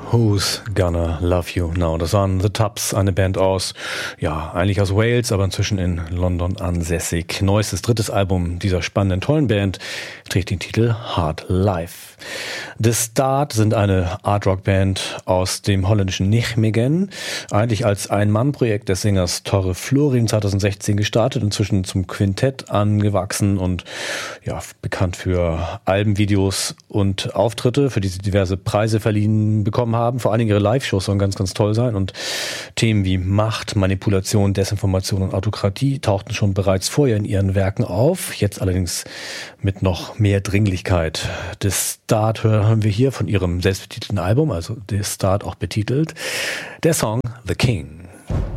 Who's Gonna Love You Now? Das waren The Tubbs, eine Band eigentlich aus Wales, aber inzwischen in London ansässig. Neuestes, drittes Album dieser spannenden, tollen Band trägt den Titel Hard Life. The Start sind eine Art-Rock-Band aus dem holländischen Nijmegen, eigentlich als Ein-Mann-Projekt des Sängers Torre Florin 2016 gestartet, inzwischen zum Quintett angewachsen und bekannt für Albenvideos und Auftritte, für die sie diverse Preise verliehen bekommen haben. Vor allen Dingen ihre Live-Shows sollen ganz, ganz toll sein und Themen wie Macht, Manipulation, Desinformation und Autokratie tauchten schon bereits vorher in ihren Werken auf, jetzt allerdings mit noch mehr Dringlichkeit. The Start hören wir hier von ihrem selbstbetitelten Album, also The Start auch betitelt, der Song The King.